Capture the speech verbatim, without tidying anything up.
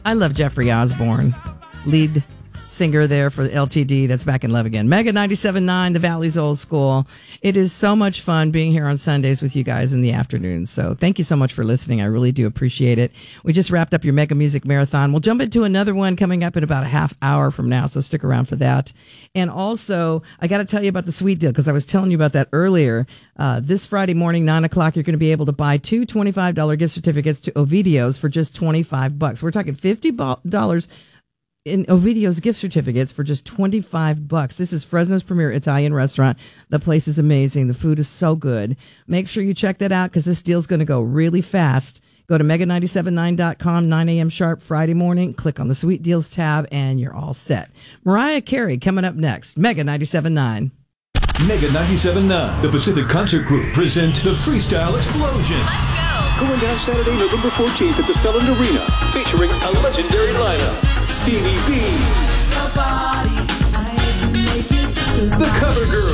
I love Jeffrey Osborne, lead singer there for L T D. That's Back in Love Again. Mega ninety-seven point nine, the Valley's old school. It is so much fun being here on Sundays with you guys in the afternoon. So thank you so much for listening. I really do appreciate it. We just wrapped up your Mega Music Marathon. We'll jump into another one coming up in about a half hour from now. So stick around for that. And also, I got to tell you about the sweet deal because I was telling you about that earlier. Uh, this Friday morning, nine o'clock, you're going to be able to buy two twenty-five dollars gift certificates to Ovidios for just twenty-five bucks. We're talking fifty dollars in Ovidio's gift certificates for just twenty-five bucks. This is Fresno's premier Italian restaurant. The place is amazing. The food is so good. Make sure you check that out because this deal's going to go really fast. Go to mega nine seven nine dot com, nine a.m. sharp Friday morning. Click on the Sweet Deals tab, and you're all set. Mariah Carey coming up next. Mega ninety-seven point nine. Mega ninety-seven point nine, the Pacific Concert Group, present the Freestyle Explosion. Let's go! Going down Saturday, November fourteenth at the Selland Arena, featuring a legendary lineup. Stevie B,